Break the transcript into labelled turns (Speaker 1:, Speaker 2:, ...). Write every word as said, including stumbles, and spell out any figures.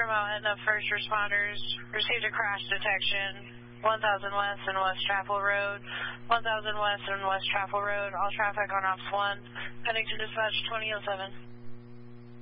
Speaker 1: Paramount Etna first responders received a crash detection. one thousand West and West Chapel Road. one thousand West and West Chapel Road. All traffic on Ops one. Heading to dispatch twenty oh seven.